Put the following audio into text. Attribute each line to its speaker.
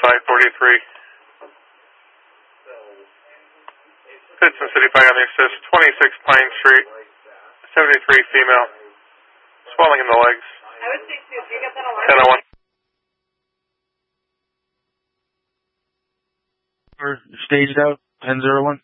Speaker 1: 543. Pittston City Fire on the assist, 26 Pine Street, 73 female, swelling in the legs.
Speaker 2: I would say too, if you get that alarm.
Speaker 1: 1001.
Speaker 3: Staged out, 1001.